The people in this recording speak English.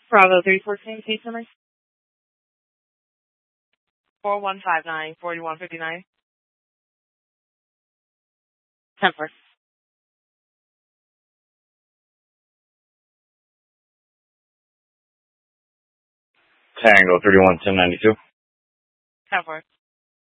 Bravo 314, case number 4159-4159. 10-4. Tango 31-1092. 10-4.